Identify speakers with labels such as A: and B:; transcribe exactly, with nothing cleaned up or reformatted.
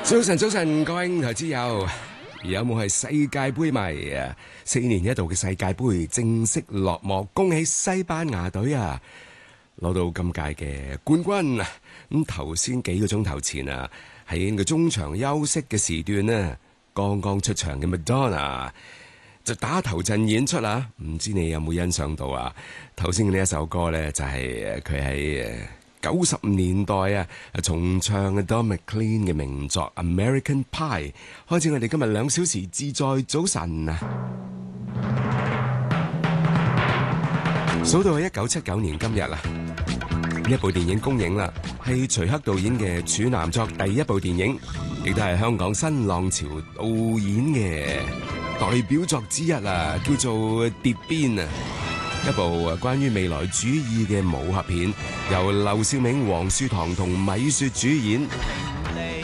A: 早晨，早晨，各位台之友，有冇係世界盃迷啊？四年一度嘅世界盃正式落幕，恭喜西班牙隊啊，攞到今屆嘅冠軍。咁頭先幾個鐘頭前啊，喺呢個中場休息嘅時段呢，剛剛出場嘅 Madonna 就打頭陣演出啦。唔知你有冇欣賞到啊？頭先嘅呢一首歌呢，就係佢喺九十年代啊，重唱嘅 Don McLean 嘅名作《American Pie》，開始我哋今日兩小時自在早晨啊！數到係一九七九年今日啊，一部電影公映啦，係徐克導演嘅處男作第一部電影，亦都係香港新浪潮導演嘅代表作之一啊，叫做《蝶邊》啊。一部關於未來主義嘅武俠片，由劉少銘、黃樹棠同米雪主演。
B: 離